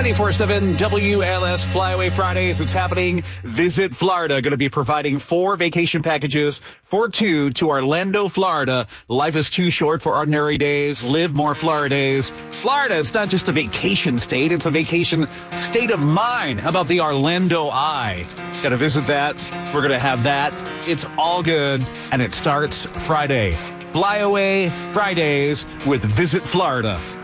94.7 WLS Flyaway Fridays. It's happening. Visit Florida. Going to be providing 4 vacation packages for 2 to Orlando, Florida. Life is too short for ordinary days. Live more Florida days. Florida, it's not just a vacation state. It's a vacation state of mind. How about the Orlando Eye? Got to visit that. We're going to have that. It's all good. And it starts Friday. Flyaway Fridays with Visit Florida.